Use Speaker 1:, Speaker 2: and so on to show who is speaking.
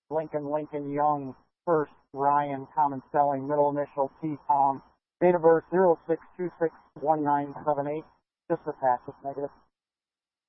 Speaker 1: Lincoln Young, first Ryan, common spelling, middle initial T Tom, date of birth 06261978, just a pass if negative.